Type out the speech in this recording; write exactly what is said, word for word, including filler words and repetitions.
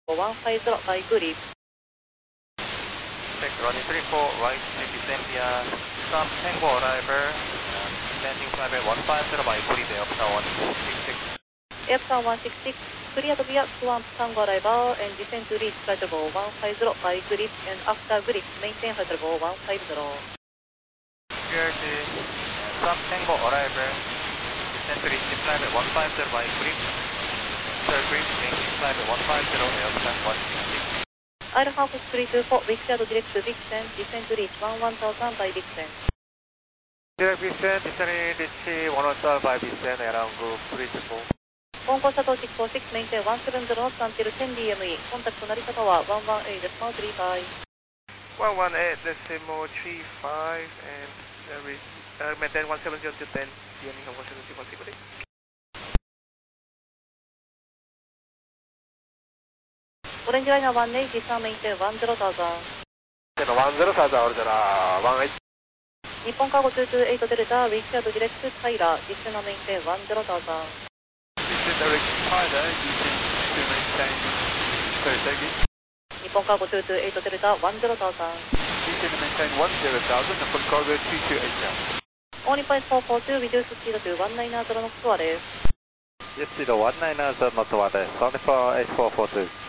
one five zero by grip. Check running three four right to descend via stop Tango arrival, uh, landing private one five zero by grip, Airplan one six six. Airplan one six six, clear to via Swamp Tango arrival and descend to reach flight level one five zero by grip, and after grip, maintain flight level one five zero. Clear to stop Tango arrival, descend to reach private one five zero by grip, after grip, maintain private one five zero, Airplan one six six. Alpha Fox three two four, we clear to direct to Vixen, descend to reach one one thousand by Vixen. Direct Vixen, descend reach one one thousand by Vixen, around group three two four. 本コーストsix four six, maintain one seven zero knots until ten D M E. コンタクトなり方はone one eight decimal three five. one one eight decimal three five, and uh, we, uh, maintain one seven zero to ten D M E, one seven zero one six eight. オレンジライナーone eight, discount maintain one zero thousand. one zero thousand, original one eight. 日本カーゴtwo two eightデルタ、we clear to direct to Tyler, discount maintain one zero thousand. Direct Tyler, using to maintain, sorry, thank you. 日本カーゴtwo two eightデルタone zero thousand. Using to maintain one zero thousand, Nippon Cargo two two eight. Only point four four two, reduce speed to one nine zero knots wireless. Yes, speed one nine zero knots wireless, only for eight four four two.